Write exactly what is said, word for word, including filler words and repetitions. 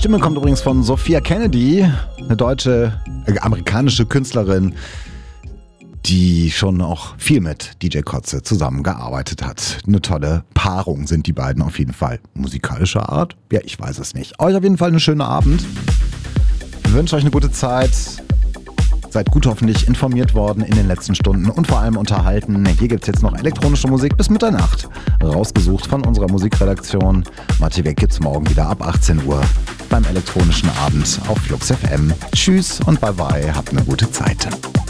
Stimme kommt übrigens von Sophia Kennedy, eine deutsche, äh, amerikanische Künstlerin, die schon auch viel mit D J Kotze zusammengearbeitet hat. Eine tolle Paarung sind die beiden auf jeden Fall. Musikalischer Art? Ja, ich weiß es nicht. Euch auf jeden Fall einen schönen Abend. Ich wünsche euch eine gute Zeit. Seid gut hoffentlich informiert worden in den letzten Stunden und vor allem unterhalten. Hier gibt es jetzt noch elektronische Musik bis Mitternacht. Rausgesucht von unserer Musikredaktion. Marty Weg gibt's morgen wieder ab achtzehn Uhr beim elektronischen Abend auf Flux F M. Tschüss und bye bye. Habt eine gute Zeit.